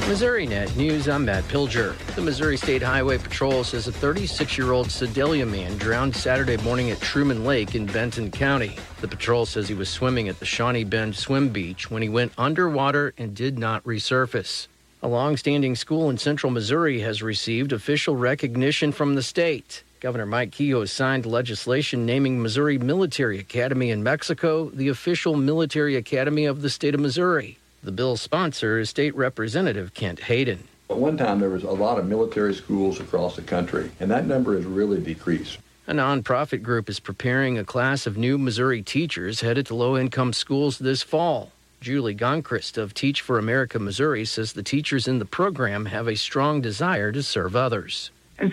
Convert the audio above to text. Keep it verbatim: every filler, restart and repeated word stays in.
Missouri Net News, I'm Matt Pilger. The Missouri State Highway Patrol says a thirty-six-year-old Sedalia man drowned Saturday morning at Truman Lake in Benton County. The patrol says he was swimming at the Shawnee Bend Swim Beach when he went underwater and did not resurface. A long-standing school in central Missouri has received official recognition from the state. Governor Mike Kehoe signed legislation naming Missouri Military Academy in Mexico the official military academy of the state of Missouri. The bill's sponsor is State Representative Kent Hayden. At one time, there was a lot of military schools across the country, and that number has really decreased. A nonprofit group is preparing a class of new Missouri teachers headed to low-income schools this fall. Julie Gonkrist of Teach for America Missouri says the teachers in the program have a strong desire to serve others.